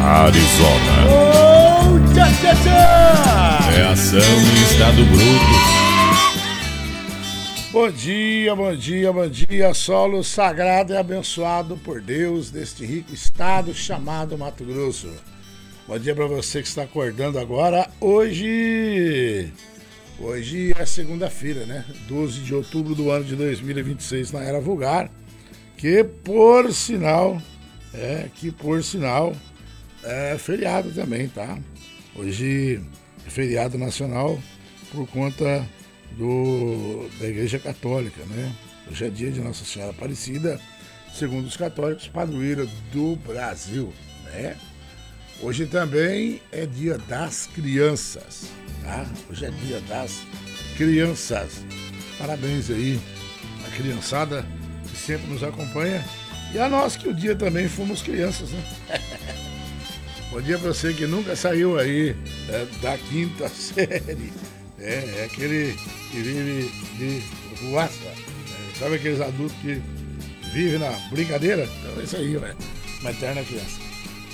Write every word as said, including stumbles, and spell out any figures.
Arizona. Oh, tchá, tchá, tchá. É ação em estado bruto. Bom dia, bom dia, bom dia, solo sagrado e abençoado por Deus deste rico estado chamado Mato Grosso. Bom dia para você que está acordando agora. Hoje, hoje é segunda-feira, né? doze de outubro do ano de dois mil e vinte e seis na Era Vulgar, que por sinal, é que por sinal é feriado também, tá? Hoje é feriado nacional por conta do, da Igreja Católica, né? Hoje é dia de Nossa Senhora Aparecida, segundo os católicos, padroeira do Brasil, né? Hoje também é dia das crianças, tá? Hoje é dia das crianças. Parabéns aí à criançada que sempre nos acompanha e a nós que o dia também fomos crianças, né? Bom dia pra você que nunca saiu aí é, da quinta série. É, é aquele que vive de ruaça. É, sabe aqueles adultos que vivem na brincadeira? Então é isso aí, velho. Uma eterna criança.